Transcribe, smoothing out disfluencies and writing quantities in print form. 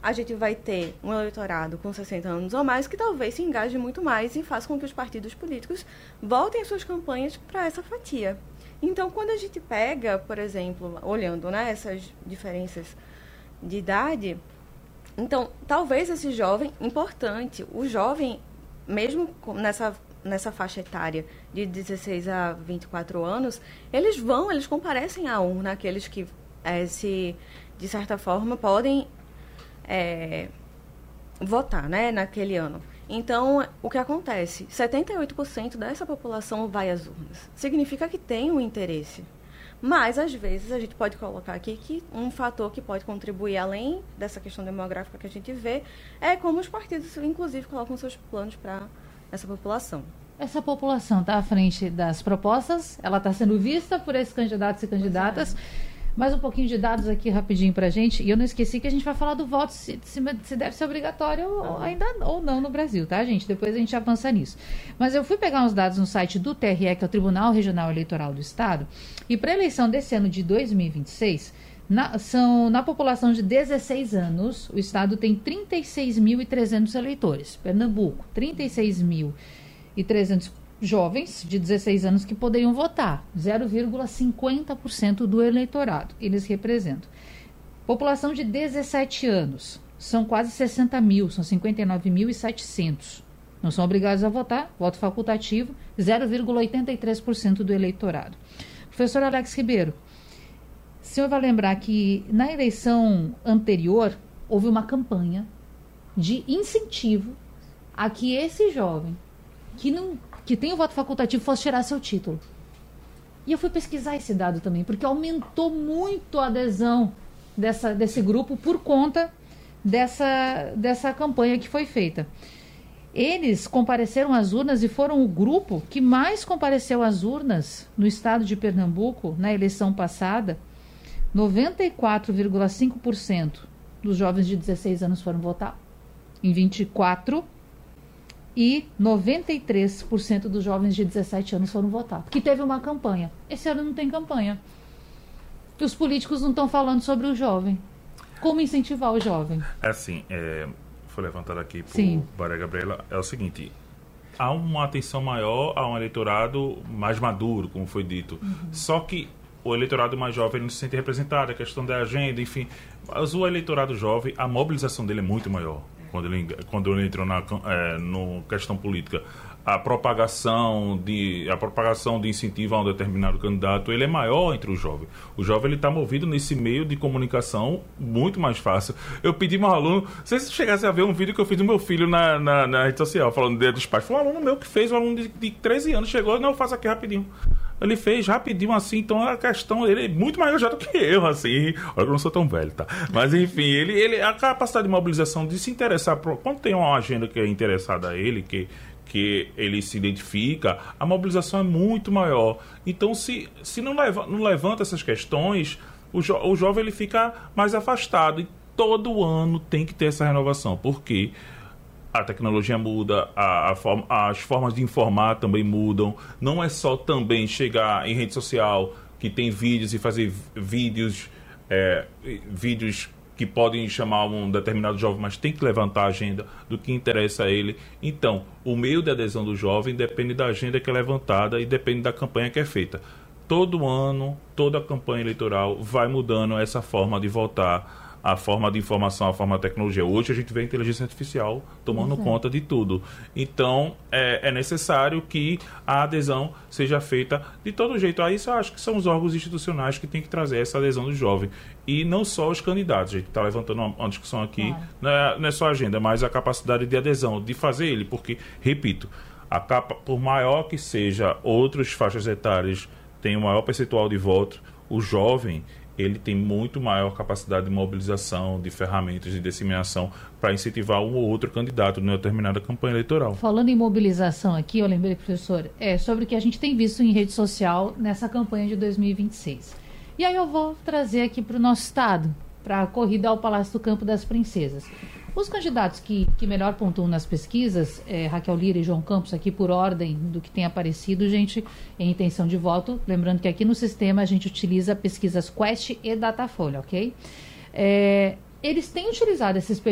a gente vai ter um eleitorado com 60 anos ou mais que talvez se engaje muito mais e faça com que os partidos políticos voltem suas campanhas para essa fatia. Então, quando a gente pega, por exemplo, olhando, né, essas diferenças de idade, então, talvez esse jovem, importante, o jovem, mesmo nessa faixa etária de 16 a 24 anos, eles comparecem à urna, aqueles que, de certa forma, podem votar, né, naquele ano. Então, o que acontece? 78% dessa população vai às urnas. Significa que tem um interesse. Mas, às vezes, a gente pode colocar aqui que um fator que pode contribuir, além dessa questão demográfica que a gente vê, é como os partidos, inclusive, colocam seus planos para essa população. Essa população está à frente das propostas, ela está sendo vista por esses candidatos e candidatas. Mais um pouquinho de dados aqui rapidinho para a gente. E eu não esqueci que a gente vai falar do voto, se deve ser obrigatório ainda ou não no Brasil, tá, gente? Depois a gente avança nisso. Mas eu fui pegar uns dados no site do TRE, que é o Tribunal Regional Eleitoral do Estado, e para a eleição desse ano de 2026, na população de 16 anos, o Estado tem 36.300 eleitores. Pernambuco, 36.300 jovens de 16 anos que poderiam votar, 0,50% do eleitorado eles representam. População de 17 anos, são quase 60 mil, são 59.700. Não são obrigados a votar, voto facultativo, 0,83% do eleitorado. Professor Alex Ribeiro, o senhor vai lembrar que na eleição anterior houve uma campanha de incentivo a que esse jovem que tem o voto facultativo fosse tirar seu título. E eu fui pesquisar esse dado também, porque aumentou muito a adesão desse grupo por conta dessa campanha que foi feita. Eles compareceram às urnas e foram o grupo que mais compareceu às urnas no estado de Pernambuco na eleição passada. 94,5% dos jovens de 16 anos foram votar em 24 e 93% dos jovens de 17 anos foram votar. Porque teve uma campanha. Esse ano não tem campanha. E os políticos não estão falando sobre o jovem. Como incentivar o jovem? Assim, foi levantado aqui por Maria Gabriela, é o seguinte: há uma atenção maior a um eleitorado mais maduro, como foi dito. Só que o eleitorado mais jovem não se sente representado, a questão da agenda, enfim. Mas o eleitorado jovem, a mobilização dele é muito maior. Quando ele entrou no questão política, a propagação de incentivo a um determinado candidato, ele é maior entre o jovem. O jovem ele está movido nesse meio de comunicação muito mais fácil. Eu pedi para um aluno, não sei se chegasse a ver um vídeo que eu fiz do meu filho na rede social, falando do Dia dos Pais. Foi um aluno meu que fez, um aluno de 13 anos, chegou, não, eu faço aqui rapidinho. Ele fez rapidinho assim, então a questão, ele é muito maior já do que eu, assim. Olha que eu não sou tão velho, tá? Mas enfim, ele a capacidade de mobilização, de se interessar, quando tem uma agenda que é interessada a ele, que ele se identifica, a mobilização é muito maior. Então, se não levanta essas questões, o jovem ele fica mais afastado. E todo ano tem que ter essa renovação, porque a tecnologia muda, as formas de informar também mudam. Não é só também chegar em rede social que tem vídeos e fazer vídeos que podem chamar um determinado jovem, mas tem que levantar a agenda do que interessa a ele. Então, o meio de adesão do jovem depende da agenda que é levantada e depende da campanha que é feita. Todo ano, toda a campanha eleitoral vai mudando essa forma de votar, a forma de informação, a forma de tecnologia. Hoje a gente vê a inteligência artificial tomando conta de tudo. Então, é necessário que a adesão seja feita de todo jeito. Aí eu acho que são os órgãos institucionais que têm que trazer essa adesão do jovem. E não só os candidatos. A gente está levantando uma discussão aqui, não é só a agenda, mas a capacidade de adesão, de fazer ele. Porque, repito, por maior que seja, outras faixas etárias têm o maior percentual de voto, o jovem ele tem muito maior capacidade de mobilização, de ferramentas de disseminação para incentivar um ou outro candidato em determinada campanha eleitoral. Falando em mobilização aqui, eu lembrei, professor, sobre o que a gente tem visto em rede social nessa campanha de 2026. E aí eu vou trazer aqui para o nosso estado, para a corrida ao Palácio do Campo das Princesas. Os candidatos que melhor pontuam nas pesquisas, Raquel Lira e João Campos, aqui por ordem do que tem aparecido, gente, em intenção de voto, lembrando que aqui no sistema a gente utiliza pesquisas Quest e Datafolha, ok? Eles têm utilizado esses